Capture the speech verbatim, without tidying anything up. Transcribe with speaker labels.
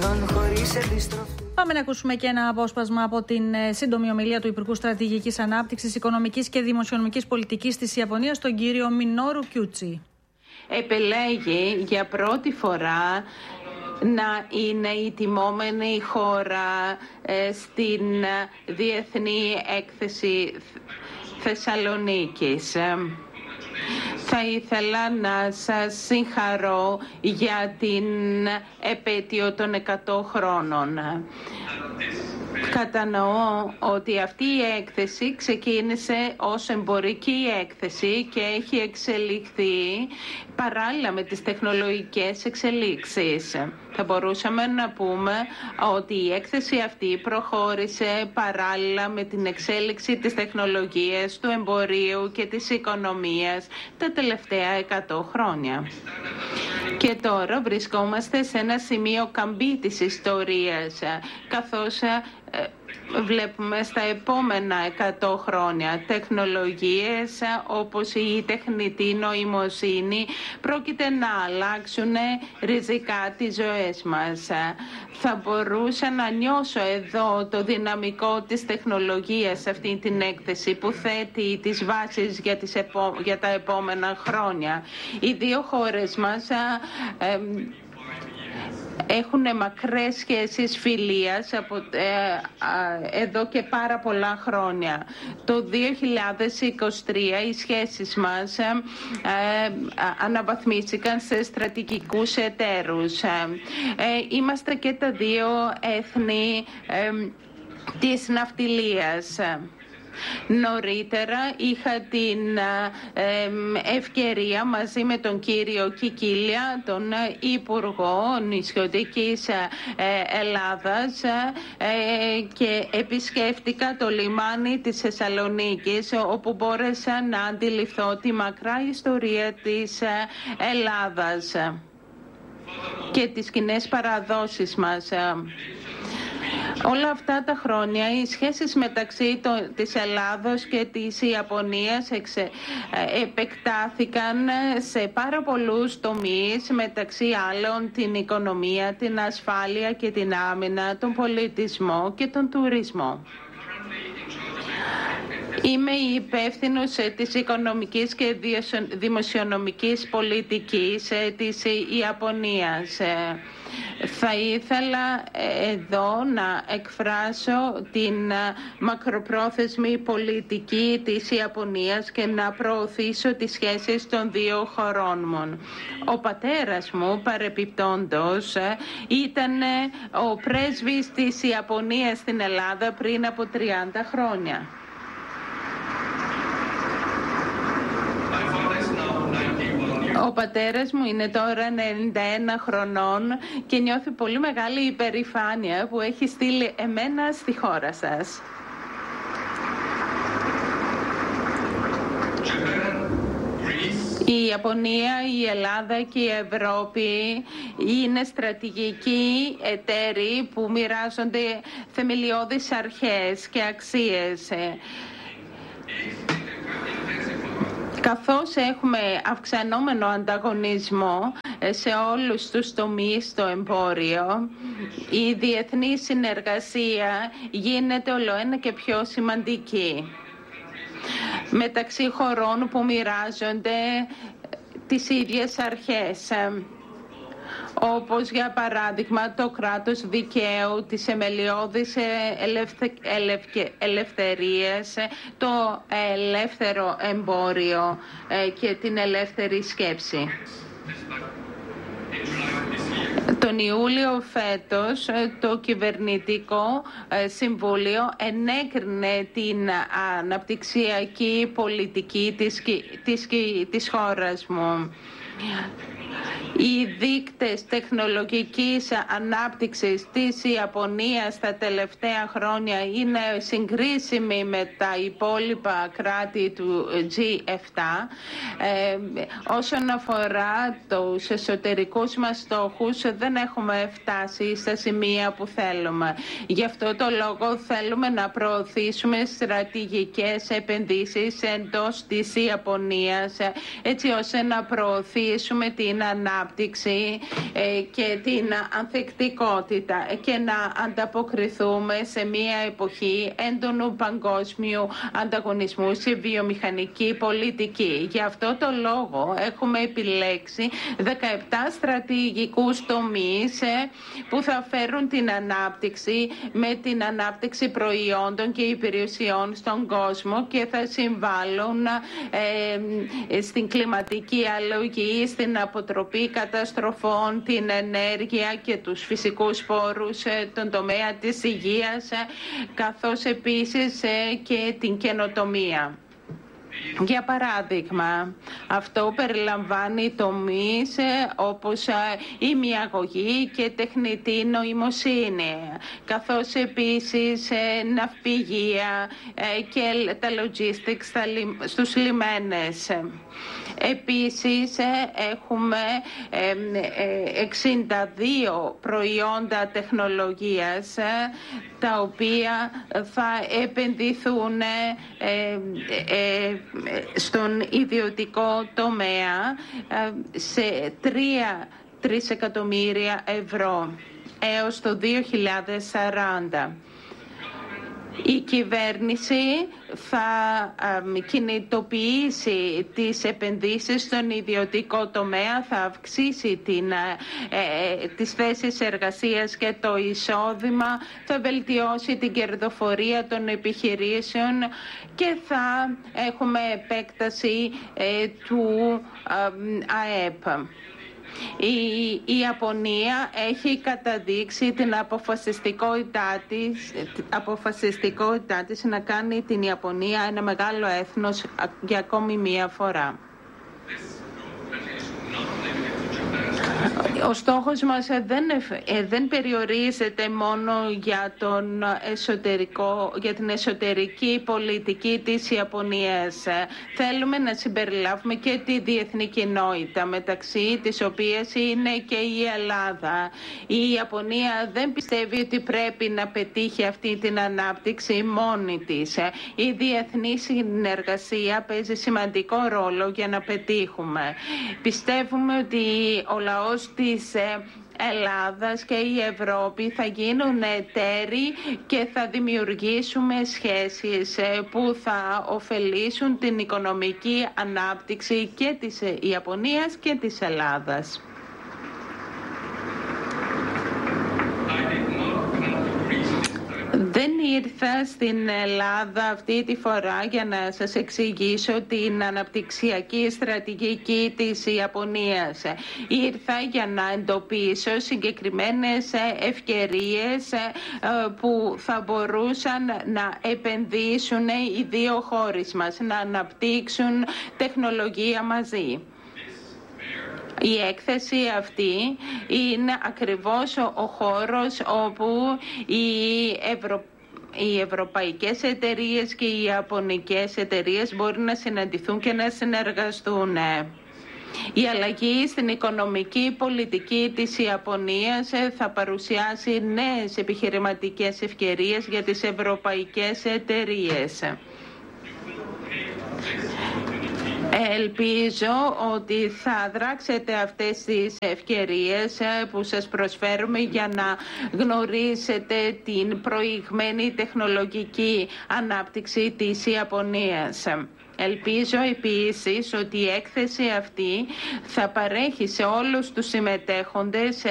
Speaker 1: Πάμε να ακούσουμε και ένα απόσπασμα από την σύντομη ομιλία του Υπουργού Στρατηγικής Ανάπτυξης, Οικονομικής και Δημοσιονομικής Πολιτικής της Ιαπωνίας, τον κύριο Μινόρου Κιούτσι.
Speaker 2: Επελέγει για πρώτη φορά να είναι η τιμόμενη χώρα ε, στην Διεθνή Έκθεση Θεσσαλονίκης. Θα ήθελα να σας συγχαρώ για την επέτειο των εκατό χρόνων. Κατανοώ ότι αυτή η έκθεση ξεκίνησε ως εμπορική έκθεση και έχει εξελιχθεί παράλληλα με τις τεχνολογικές εξελίξεις. Θα μπορούσαμε να πούμε ότι η έκθεση αυτή προχώρησε παράλληλα με την εξέλιξη της τεχνολογίας, του εμπορίου και της οικονομίας τα τελευταία εκατό χρόνια. Και τώρα βρισκόμαστε σε ένα σημείο καμπή της ιστορίας, καθώς βλέπουμε στα επόμενα εκατό χρόνια τεχνολογίες όπως η τεχνητή νοημοσύνη πρόκειται να αλλάξουν ριζικά τις ζωές μας. Θα μπορούσα να νιώσω εδώ το δυναμικό της τεχνολογίας σε αυτή την έκθεση που θέτει τις βάσεις για, τις επό... για τα επόμενα χρόνια. Οι δύο χώρες μας ε, έχουν μακρές σχέσεις φιλίας από, ε, ε, εδώ και πάρα πολλά χρόνια. Το δύο χιλιάδες είκοσι τρία οι σχέσεις μας ε, ε, αναβαθμίστηκαν σε στρατηγικούς εταίρους. Ε, ε, είμαστε και τα δύο έθνη ε, της ναυτιλίας. Νωρίτερα είχα την ευκαιρία μαζί με τον κύριο Κικίλια, τον Υπουργό Νησιωτικής Ελλάδας, και επισκέφτηκα το λιμάνι της Θεσσαλονίκης, όπου μπόρεσα να αντιληφθώ τη μακρά ιστορία της Ελλάδας και τις κοινές παραδόσεις μας. Όλα αυτά τα χρόνια οι σχέσεις μεταξύ το, της Ελλάδος και της Ιαπωνίας εξε, επεκτάθηκαν σε πάρα πολλούς τομείς, μεταξύ άλλων την οικονομία, την ασφάλεια και την άμυνα, τον πολιτισμό και τον τουρισμό. Είμαι υπεύθυνος της οικονομικής και δημοσιονομικής πολιτικής της Ιαπωνίας. Θα ήθελα εδώ να εκφράσω την μακροπρόθεσμη πολιτική της Ιαπωνίας και να προωθήσω τις σχέσεις των δύο χωρών μου. Ο πατέρας μου, παρεπιπτόντος, ήταν ο πρέσβης της Ιαπωνίας στην Ελλάδα πριν από τριάντα χρόνια. Ο πατέρας μου είναι τώρα ενενήντα ένα χρονών και νιώθει πολύ μεγάλη υπερηφάνεια που έχει στείλει εμένα στη χώρα σας. Η Ιαπωνία, η Ελλάδα και η Ευρώπη είναι στρατηγικοί εταίροι που μοιράζονται θεμελιώδεις αρχές και αξίες. Καθώς έχουμε αυξανόμενο ανταγωνισμό σε όλους τους τομείς στο εμπόριο, η διεθνή συνεργασία γίνεται ολοένα και πιο σημαντική μεταξύ χωρών που μοιράζονται τις ίδιες αρχές, όπως για παράδειγμα το κράτος δικαίου, τις θεμελιώδεις ελευθε... ελευκε... ελευθερίες, το ελεύθερο εμπόριο και την ελεύθερη σκέψη. Τον Ιούλιο φέτος το Κυβερνητικό Συμβούλιο ενέκρινε την αναπτυξιακή πολιτική της, της, της χώρας μου. Οι δείκτες τεχνολογικής ανάπτυξης της Ιαπωνίας τα τελευταία χρόνια είναι συγκρίσιμοι με τα υπόλοιπα κράτη του τζι επτά. Ε, όσον αφορά τους εσωτερικούς μας στόχους, δεν έχουμε φτάσει στα σημεία που θέλουμε. Γι' αυτό το λόγο θέλουμε να προωθήσουμε στρατηγικές επενδύσεις εντός της Ιαπωνίας, έτσι ώστε να προωθήσουμε την την ανάπτυξη και την ανθεκτικότητα και να ανταποκριθούμε σε μια εποχή έντονου παγκόσμιου ανταγωνισμού σε βιομηχανική πολιτική. Γι' αυτό το λόγο έχουμε επιλέξει δεκαεπτά στρατηγικούς τομείς που θα φέρουν την ανάπτυξη με την ανάπτυξη προϊόντων και υπηρεσιών στον κόσμο και θα συμβάλλουν ε, στην κλιματική αλλαγή, στην αποτροπή καταστροφών, την ενέργεια και τους φυσικούς πόρους, ε, τον τομέα της υγείας, ε, καθώς επίσης ε, και την καινοτομία. Για παράδειγμα, αυτό περιλαμβάνει τομείς όπως η μυαγωγή και τεχνητή νοημοσύνη, καθώς επίσης ναυπηγεία και τα logistics στους λιμένες. Επίσης έχουμε εξήντα δύο προϊόντα τεχνολογίας τα οποία θα επενδυθούν στον ιδιωτικό τομέα σε τρία τρισεκατομμύρια ευρώ έως το δύο χιλιάδες σαράντα. Η κυβέρνηση θα κινητοποιήσει τις επενδύσεις στον ιδιωτικό τομέα, θα αυξήσει την, ε, τις θέσεις εργασίας και το εισόδημα, θα βελτιώσει την κερδοφορία των επιχειρήσεων και θα έχουμε επέκταση ε, του ε, ΑΕΠ. Η, η Ιαπωνία έχει καταδείξει την αποφασιστικότητά της, αποφασιστικότητά της να κάνει την Ιαπωνία ένα μεγάλο έθνος για ακόμη μία φορά. Ο στόχος μας δεν, δεν περιορίζεται μόνο για, τον εσωτερικό, για την εσωτερική πολιτική της Ιαπωνίας. Θέλουμε να συμπεριλάβουμε και τη διεθνή κοινότητα, μεταξύ της οποίας είναι και η Ελλάδα. Η Ιαπωνία δεν πιστεύει ότι πρέπει να πετύχει αυτή την ανάπτυξη μόνη της. Η διεθνή συνεργασία παίζει σημαντικό ρόλο για να πετύχουμε. Πιστεύουμε ότι ο λαός της Ελλάδας και η Ευρώπη θα γίνουν εταίροι και θα δημιουργήσουμε σχέσεις που θα ωφελήσουν την οικονομική ανάπτυξη και της Ιαπωνίας και της Ελλάδας. Δεν ήρθα στην Ελλάδα αυτή τη φορά για να σας εξηγήσω την αναπτυξιακή στρατηγική της Ιαπωνίας. Ήρθα για να εντοπίσω συγκεκριμένες ευκαιρίες που θα μπορούσαν να επενδύσουν οι δύο χώρες μας, να αναπτύξουν τεχνολογία μαζί. Η έκθεση αυτή είναι ακριβώς ο χώρος όπου οι, Ευρω... οι ευρωπαϊκές εταιρείες και οι ιαπωνικές εταιρείες μπορεί να συναντηθούν και να συνεργαστούν. Η αλλαγή στην οικονομική πολιτική της Ιαπωνίας θα παρουσιάσει νέες επιχειρηματικές ευκαιρίες για τις ευρωπαϊκές εταιρείες. Ελπίζω ότι θα δράξετε αυτές τις ευκαιρίες που σας προσφέρουμε για να γνωρίσετε την προηγμένη τεχνολογική ανάπτυξη της Ιαπωνίας. Ελπίζω επίσης ότι η έκθεση αυτή θα παρέχει σε όλους τους συμμετέχοντες